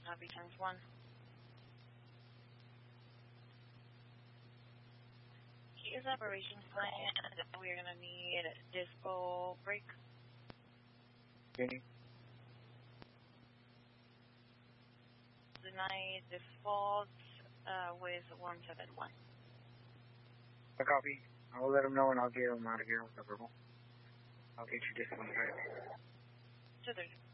Copy, 10-1. He is operation plan. We're going to need disco brake. Okay. Deny default with 171. I copy. I'll let him know and I'll get him out of here with the verbal. I'll get you this one. 230.